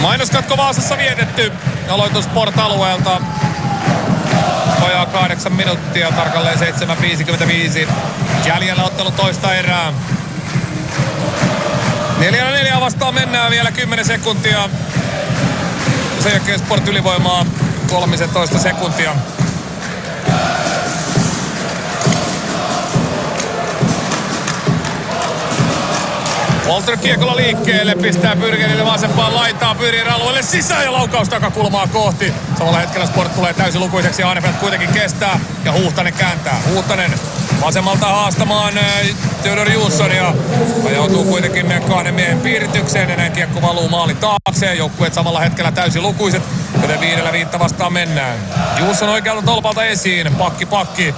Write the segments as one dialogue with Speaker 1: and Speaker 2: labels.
Speaker 1: Mainoskatko Vaasassa vietetty. Aloitus Sport-alueelta. Vajaa 8 minuuttia, tarkalleen 7.55. Jäljellä ottelu toista erää. 4-4 vastaan mennään vielä 10 sekuntia. Sen jälkeen Sport ylivoimaa 13 sekuntia. Walter kiekolla liikkeelle, pistää Bürgenille vasempaan laitaan, Bürgen alueelle sisään ja laukaus takakulmaa kohti. Samalla hetkellä Sport tulee täysin lukuiseksi, Arnefelt kuitenkin kestää ja Huhtanen kääntää. Huhtanen vasemmalta haastamaan Theodor Jonssonia. Ajautuu kuitenkin kahden miehen piiritykseen ja näin kiekko valuu maalin taakseen. Joukkueet samalla hetkellä täysin lukuiset, joten 5-5 vastaan mennään. Jonsson oikealta tolpalta esiin, pakki.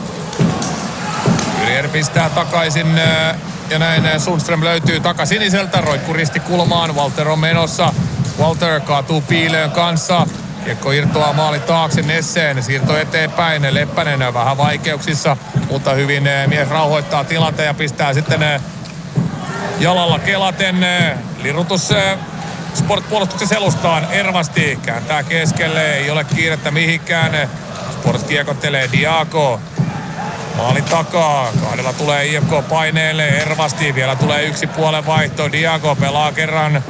Speaker 1: Bürgen pistää takaisin. Ja näin Sundström löytyy takasiniseltä, roikku ristikulmaan, Walter on menossa. Walter kaatuu piilöön kanssa. Kiekko irtoaa maalin taakse Nesseen, siirto eteenpäin. Leppänen vähän vaikeuksissa, mutta hyvin mies rauhoittaa tilanteen ja pistää sitten jalalla kelaten. Lirutus Sport-puolustuksen selustaan Ervasti kääntää keskelle, ei ole kiirettä mihinkään. Sport kiekottelee Diago. Maalin takaa. Kahdella tulee IFK paineelle. Ervasti. Vielä tulee yksi puolen vaihto. Diago pelaa kerran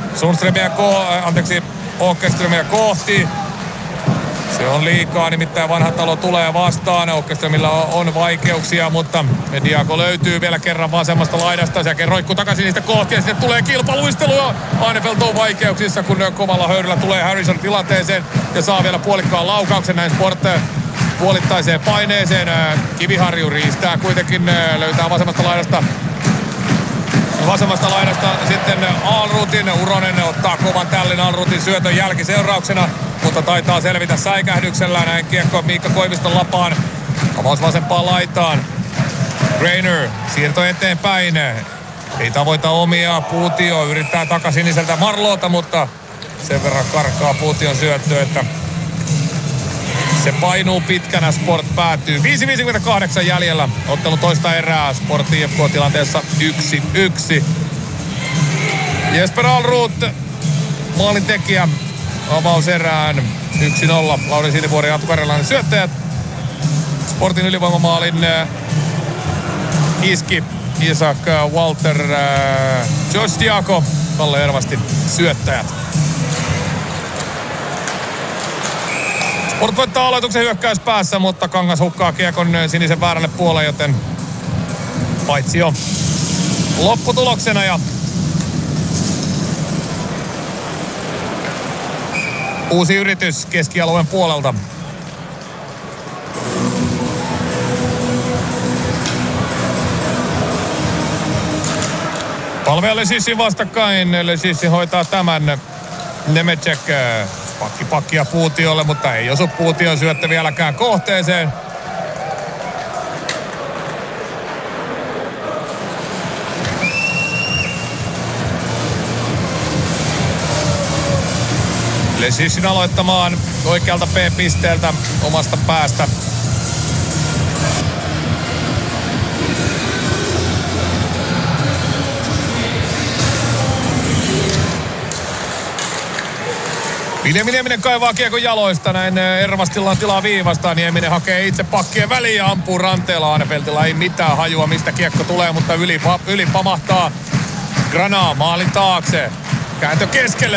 Speaker 1: Åkerströmiä kohti. Se on liikaa, nimittäin vanha talo tulee vastaan. Åkerströmillä on vaikeuksia, mutta Diago löytyy vielä kerran vasemmasta laidasta. Sen roikku takaisin niistä kohti ja sitten tulee kilpaluistelu. Ja Arnefelt on vaikeuksissa, kun kovalla höyryllä tulee Harrison tilanteeseen ja saa vielä puolikkaan laukauksen. Näin Sport puolittaiseen paineeseen. Kiviharju riistää kuitenkin, löytää vasemmasta laidasta sitten Alrutin. Uronen ottaa kovan tällin Alrutin syötön jälkiseurauksena, mutta taitaa selvitä säikähdyksellä. Näin kiekko Miikka Koiviston lapaan. Avaus vasempaan laitaan. Greiner siirto eteenpäin. Ei tavoita omia. Puutio yrittää takasiniseltä Marlota, mutta sen verran karkaa Puution syöttö, että se painuu pitkänä. Sport päätyy. 5.58 jäljellä. Ottelu toista erää. Sport IFK tilanteessa 1-1. Jesper Alrut, maalintekijä. Avaus erään 1-0. Lauri Sinivuori ja Anttu Karjalainen syöttäjät. Sportin ylivoimamaalin iski Isak Walter, George Diago, Kalle Ervasti syöttäjät. Sport voittaa aloituksen hyökkäyspäässä, mutta Kangas hukkaa kiekon sinisen väärälle puolelle, joten paitsi on lopputuloksena ja uusi yritys keskialueen puolelta. Palvea Lesissin vastakkain. Lesissi hoitaa tämän. Nemecek pakkia Puutiolle, mutta ei osu Puution syöttö vieläkään kohteeseen. Lesissin aloittamaan oikealta P-pisteeltä omasta päästä. Vilja Nieminen kaivaa kiekon jaloista, näin Ervastilla on tilaa viivasta. Nieminen hakee itse pakkien väliin ja ampuu ranteella. Arnefeltilla ei mitään hajua, mistä kiekko tulee, mutta yli pamahtaa Granaa maalin taakse. Kääntö keskelle.